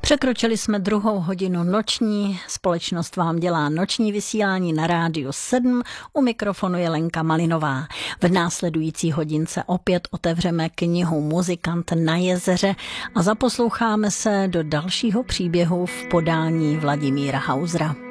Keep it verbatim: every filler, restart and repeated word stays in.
Překročili jsme druhou hodinu noční, společnost vám dělá noční vysílání na Rádiu sedm, u mikrofonu je Lenka Malinová. V následující hodince opět otevřeme knihu Muzikant na jezeře a zaposloucháme se do dalšího příběhu v podání Vladimíra Hausera.